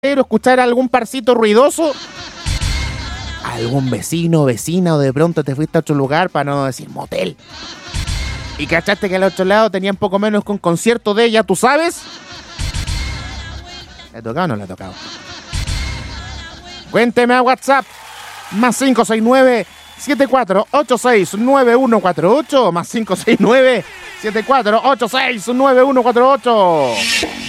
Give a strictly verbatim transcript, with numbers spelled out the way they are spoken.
escuchar algún parcito ruidoso, algún vecino, vecina, o de pronto te fuiste a otro lugar, para no decir motel, y cachaste que al otro lado tenían poco menos que un concierto de ella, ¿tú sabes? ¿Le ha tocado o no le ha tocado? Cuénteme a WhatsApp, más cinco seis nueve, siete cuatro ocho seis, nueve uno cuatro ocho, más cinco seis nueve, siete cuatro ocho seis, nueve uno cuatro ocho.